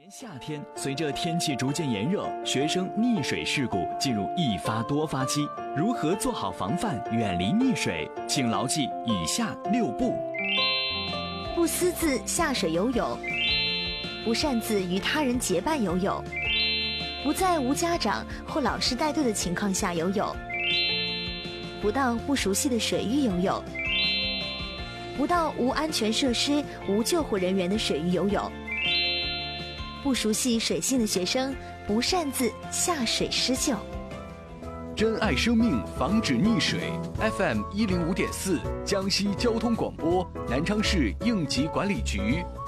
年夏天，随着天气逐渐炎热，学生溺水事故进入一发多发期。如何做好防范，远离溺水？请牢记以下6步： 不私自下水游泳，不擅自与他人结伴游泳，不在无家长或老师带队的情况下游泳，不到不熟悉的水域游泳，不到无安全设施、无救护人员的水域游泳。不熟悉水性的学生不擅自下水施救。 珍爱生命，防止溺水。FM105.4，江西交通广播，南昌市应急管理局。